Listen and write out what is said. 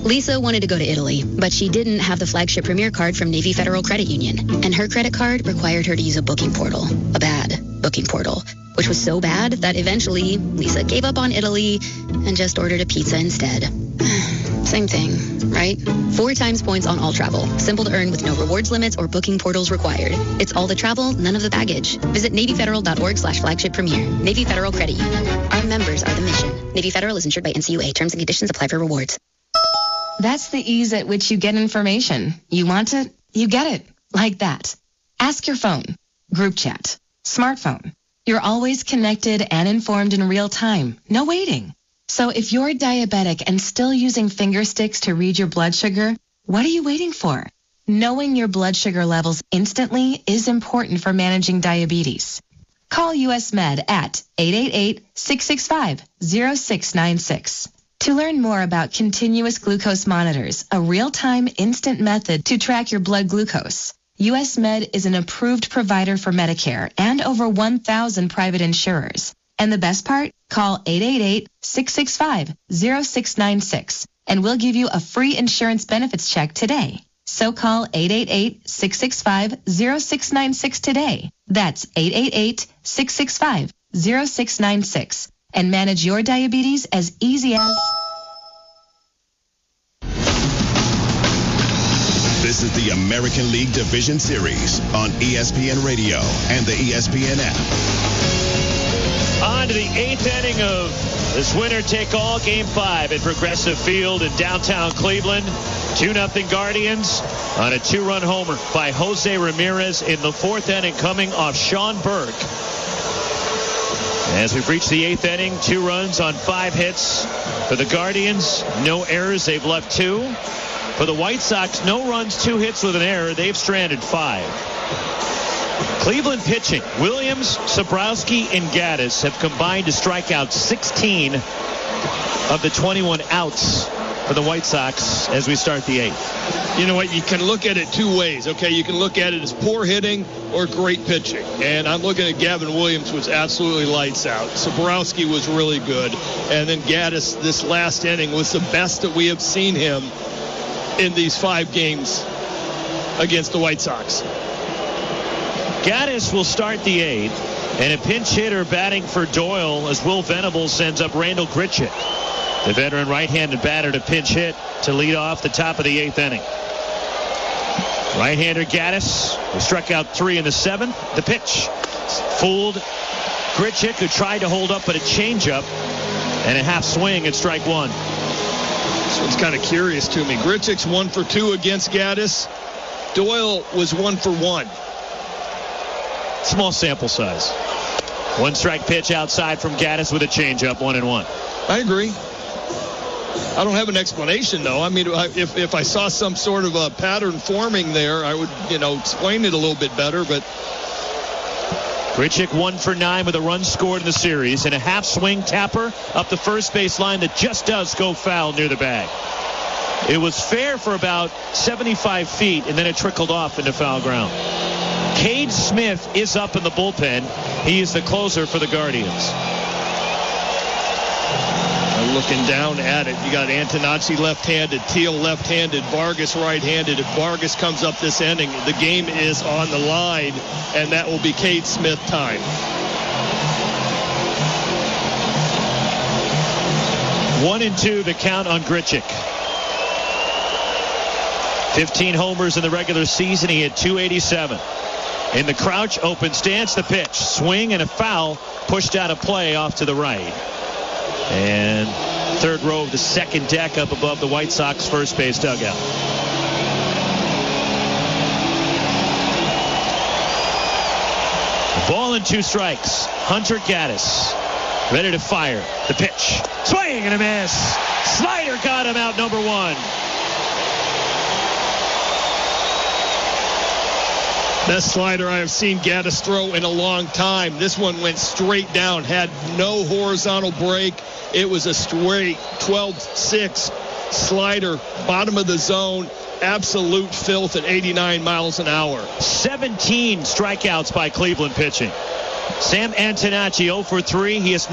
Lisa wanted to go to Italy, but she didn't have the flagship Premier card from Navy Federal Credit Union, and her credit card required her to use a booking portal, a bad booking portal, which was so bad that eventually Lisa gave up on Italy and just ordered a pizza instead. Same thing, right? 4 times points on all travel. Simple to earn with no rewards limits or booking portals required. It's all the travel, none of the baggage. Visit NavyFederal.org/flagship premier. Navy Federal Credit Union. Our members are the mission. Navy Federal is insured by NCUA. Terms and conditions apply for rewards. That's the ease at which you get information. You want it, you get it. Like that. Ask your phone. Group chat. Smartphone. You're always connected and informed in real time. No waiting. So if you're diabetic and still using finger sticks to read your blood sugar, what are you waiting for? Knowing your blood sugar levels instantly is important for managing diabetes. Call US Med at 888-665-0696. To learn more about continuous glucose monitors, a real-time instant method to track your blood glucose, US Med is an approved provider for Medicare and over 1,000 private insurers. And the best part? Call 888-665-0696 and we'll give you a free insurance benefits check today. So call 888-665-0696 today. That's 888-665-0696 and manage your diabetes as easy as... This is the American League Division Series on ESPN Radio and the ESPN app. On to the 8th inning of this winner-take-all Game 5 at Progressive Field in downtown Cleveland. 2-0 Guardians on a 2-run homer by Jose Ramirez in the 4th inning, coming off Sean Burke. As we've reached the 8th inning, 2 runs on 5 hits for the Guardians. No errors. They've left 2. For the White Sox, no runs, 2 hits with an error. They've stranded 5. Cleveland pitching. Williams, Sobrowski, and Gaddis have combined to strike out 16 of the 21 outs for the White Sox as we start the 8th. You know what? You can look at it 2 ways, okay? You can look at it as poor hitting or great pitching. And I'm looking at Gavin Williams was absolutely lights out. Sobrowski was really good. And then Gaddis, this last inning, was the best that we have seen him in these 5 games against the White Sox. Gaddis will start the 8th, and a pinch hitter batting for Doyle as Will Venables sends up Randall Grichuk, the veteran right-handed batter, to pinch hit to lead off the top of the 8th inning. Right-hander Gaddis, who struck out 3 in the 7th. The pitch fooled Grichuk, who tried to hold up but a changeup and a half swing at strike 1. This one's kind of curious to me. Grichuk's 1 for 2 against Gaddis. Doyle was 1 for 1. Small sample size. 1 strike pitch outside from Gaddis with a changeup, 1-1. I agree. I don't have an explanation, though. I mean, if I saw some sort of a pattern forming there, I would, explain it a little bit better, but... Grichuk 1 for 9 with a run scored in the series, and a half swing tapper up the first base line that just does go foul near the bag. It was fair for about 75 feet, and then it trickled off into foul ground. Cade Smith is up in the bullpen. He is the closer for the Guardians. Looking down at it, you got Antonacci left-handed, Teal left-handed, Vargas right-handed. If Vargas comes up this inning, the game is on the line, and that will be Cade Smith time. One and 2 the count on Grichuk. 15 homers in the regular season. He had 287. In the crouch, open stance, the pitch. Swing and a foul, pushed out of play off to the right. And third row of the second deck up above the White Sox first base dugout. Ball and 2 strikes. Hunter Gaddis ready to fire. The pitch. Swing and a miss. Slider got him out, number 1. Best slider I have seen Gaddis throw in a long time. This one went straight down, had no horizontal break. It was a straight 12-6 slider, bottom of the zone, absolute filth at 89 miles an hour. 17 strikeouts by Cleveland pitching. Sam Antonacci 0 for 3. He has